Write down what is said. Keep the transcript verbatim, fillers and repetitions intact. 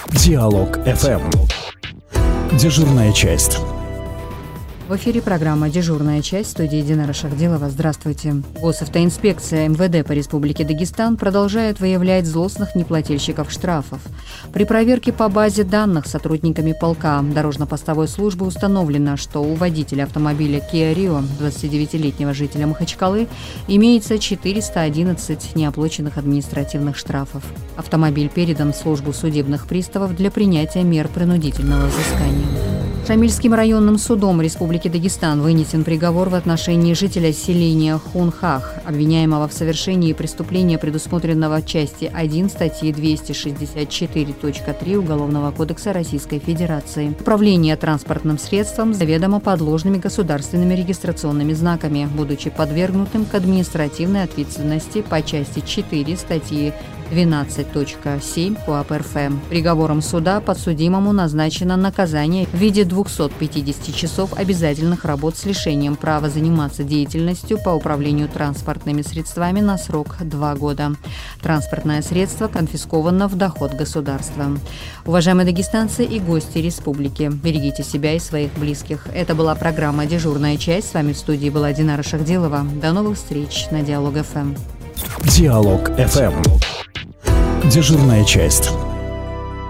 Диалог эф эм. Дежурная часть. В эфире программа «Дежурная часть», в студии Динара Шахдилова. Здравствуйте. Госавтоинспекция эм вэ дэ по Республике Дагестан продолжает выявлять злостных неплательщиков штрафов. При проверке по базе данных сотрудниками полка дорожно-постовой службы установлено, что у водителя автомобиля Kia Rio, двадцатидевятилетнего жителя Махачкалы, имеется четыреста одиннадцать неоплаченных административных штрафов. Автомобиль передан в службу судебных приставов для принятия мер принудительного взыскания. Шамильским районным судом Республики Дагестан вынесен приговор в отношении жителя селения Хунхах, обвиняемого в совершении преступления, предусмотренного части один статьи двести шестьдесят четыре точка три Уголовного кодекса Российской Федерации. Управление транспортным средством с заведомо подложными государственными регистрационными знаками, будучи подвергнутым к административной ответственности по части четыре статьи двенадцать точка семь КоАП эр эф. Приговором суда подсудимому назначено наказание в виде двухсот пятидесяти часов обязательных работ с лишением права заниматься деятельностью по управлению транспортными средствами на срок два года. Транспортное средство конфисковано в доход государства. Уважаемые дагестанцы и гости республики, берегите себя и своих близких. Это была программа «Дежурная часть». С вами в студии была Динара Шахдилова. До новых встреч на Диалог эф эм. Диалог эф эм. Дежурная часть.